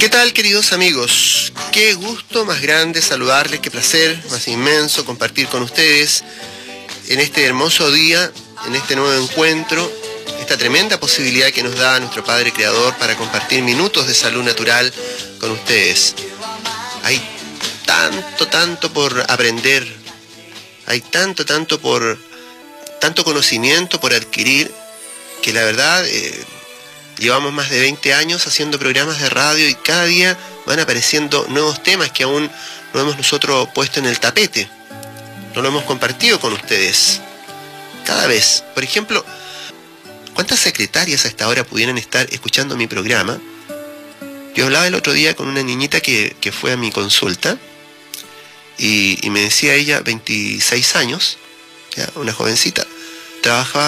¿Qué tal, queridos amigos? Qué gusto más grande saludarles, qué placer más inmenso compartir con ustedes en este hermoso día, en este nuevo encuentro, esta tremenda posibilidad que nos da nuestro Padre Creador para compartir minutos de salud natural con ustedes. Hay tanto por aprender, hay tanto conocimiento por adquirir, que la verdad llevamos más de 20 años haciendo programas de radio y cada día van apareciendo nuevos temas que aún no hemos nosotros puesto en el tapete, no lo hemos compartido con ustedes. Cada vez, por ejemplo, ¿cuántas secretarias a esta hora pudieran estar escuchando mi programa? Yo hablaba el otro día con una niñita que fue a mi consulta y me decía ella, 26 años, ¿ya? Una jovencita, trabajaba